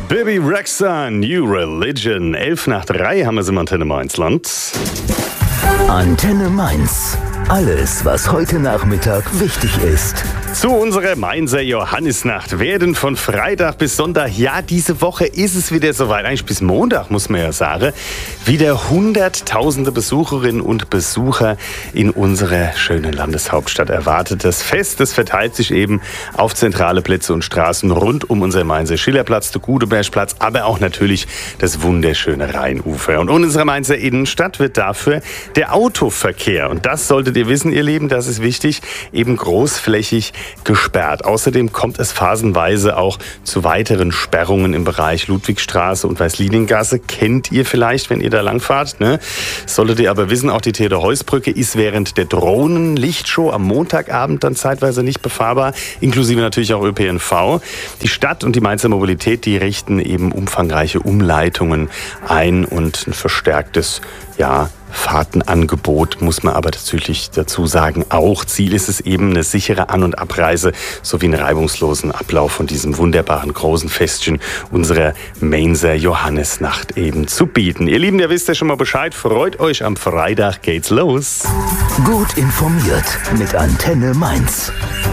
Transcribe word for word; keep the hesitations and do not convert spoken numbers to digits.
Bibi Rexha, New Religion. Elf nach drei haben wir sie im Antenne Mainzland. Antenne Mainz. Alles, was heute Nachmittag wichtig ist. Zu unserer Mainzer Johannisnacht werden von Freitag bis Sonntag, ja, diese Woche ist es wieder soweit, eigentlich bis Montag, muss man ja sagen, wieder hunderttausende Besucherinnen und Besucher in unserer schönen Landeshauptstadt erwartet. Das Fest, das verteilt sich eben auf zentrale Plätze und Straßen rund um unser Mainzer Schillerplatz, der Gutebergplatz, aber auch natürlich das wunderschöne Rheinufer. Und in unserer Mainzer Innenstadt wird dafür der Autoverkehr, und das solltet ihr wissen, ihr Lieben, das ist wichtig, eben großflächig gesperrt. Außerdem kommt es phasenweise auch zu weiteren Sperrungen im Bereich Ludwigstraße und Weißliniengasse. Kennt ihr vielleicht, wenn ihr da langfahrt, ne? Solltet ihr aber wissen, auch die Theodor-Heuss-Brücke ist während der Drohnenlichtshow am Montagabend dann zeitweise nicht befahrbar, inklusive natürlich auch Ö P N V. Die Stadt und die Mainzer Mobilität, die richten eben umfangreiche Umleitungen ein und ein verstärktes, ja, Fahrtenangebot, muss man aber natürlich dazu sagen, auch Ziel ist es eben, eine sichere An- und Abreise sowie einen reibungslosen Ablauf von diesem wunderbaren großen Festchen unserer Mainzer Johannisnacht eben zu bieten. Ihr Lieben, ihr wisst ja schon mal Bescheid, freut euch, am Freitag geht's los. Gut informiert mit Antenne Mainz.